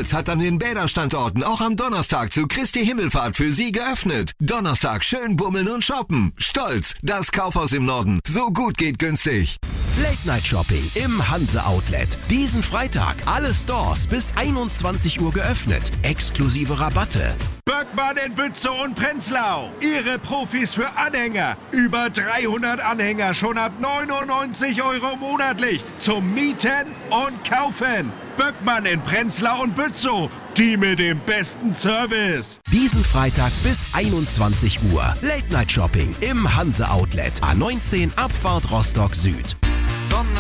Stolz hat an den Bäderstandorten auch am Donnerstag zu Christi Himmelfahrt für Sie geöffnet. Donnerstag schön bummeln und shoppen. Stolz, das Kaufhaus im Norden. So gut geht günstig. Late Night Shopping im Hanse Outlet. Diesen Freitag alle Stores bis 21 Uhr geöffnet. Exklusive Rabatte. Böckmann in Bützow und Prenzlau. Ihre Profis für Anhänger. Über 300 Anhänger schon ab 99 € monatlich. Zum Mieten und Kaufen. Böckmann in Prenzlau und Bützow. Die mit dem besten Service. Diesen Freitag bis 21 Uhr. Late Night Shopping im Hanse Outlet. A19 Abfahrt Rostock Süd. Sonne